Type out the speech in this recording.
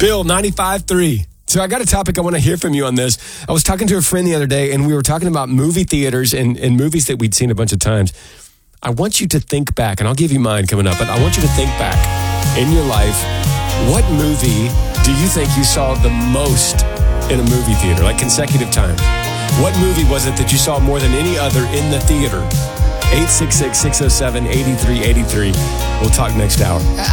Bill, 95.3. So I got a topic I want to hear from you on this. I was talking to a friend the other day, and we were talking about movie theaters and movies that we'd seen a bunch of times. I want you to think back, and I'll give you mine coming up, but I want you to think back in your life. What movie do you think you saw the most in a movie theater, like consecutive times? What movie was it that you saw more than any other in the theater? 866-607-8383. We'll talk next hour.